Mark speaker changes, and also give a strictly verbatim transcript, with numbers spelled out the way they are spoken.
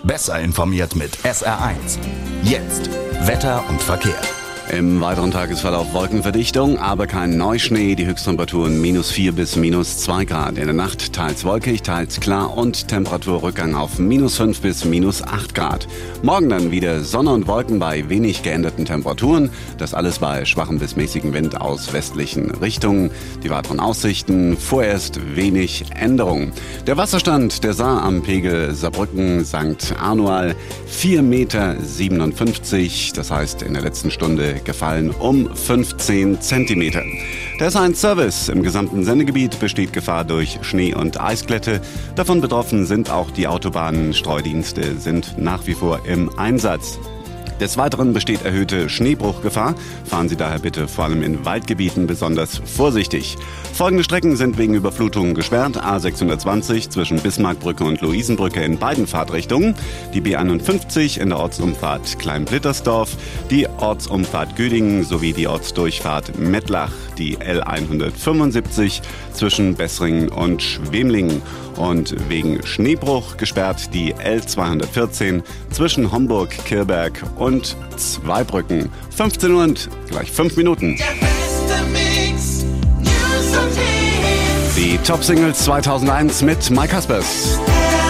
Speaker 1: Besser informiert mit S R eins. Jetzt Wetter und Verkehr.
Speaker 2: Im weiteren Tagesverlauf Wolkenverdichtung, aber kein Neuschnee. Die Höchsttemperaturen minus vier bis minus zwei Grad. In der Nacht teils wolkig, teils klar und Temperaturrückgang auf minus fünf bis minus acht Grad. Morgen dann wieder Sonne und Wolken bei wenig geänderten Temperaturen. Das alles bei schwachem bis mäßigem Wind aus westlichen Richtungen. Die weiteren Aussichten, vorerst wenig Änderung. Der Wasserstand der Saar am Pegel Saarbrücken Sankt Anual vier Komma siebenundfünfzig Meter. Das heißt in der letzten Stunde gefallen um fünfzehn Zentimeter. Der S eins Service im gesamten Sendegebiet besteht Gefahr durch Schnee- und Eisglätte. Davon betroffen sind auch die Autobahnen. Streudienste sind nach wie vor im Einsatz. Des Weiteren besteht erhöhte Schneebruchgefahr. Fahren Sie daher bitte vor allem in Waldgebieten besonders vorsichtig. Folgende Strecken sind wegen Überflutungen gesperrt. A sechshundertzwanzig zwischen Bismarckbrücke und Luisenbrücke in beiden Fahrtrichtungen. Die B einundfünfzig in der Ortsumfahrt Kleinblittersdorf. Die Ortsumfahrt Güdingen sowie die Ortsdurchfahrt Mettlach. Die L hundertfünfundsiebzig zwischen Bessringen und Schwemlingen. Und wegen Schneebruch gesperrt die L zweihundertvierzehn zwischen Homburg, Kirberg und Zweibrücken. fünfzehn Uhr und gleich fünf Minuten.
Speaker 3: Der beste Mix, News und Hits.
Speaker 2: Die Top-Singles zweitausendeins mit Mike Haspers.